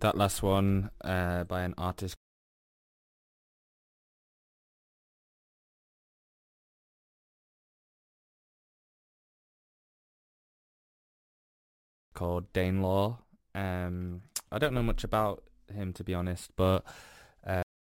That last one by an artist called Dane Law. I don't know much about him to be honest, but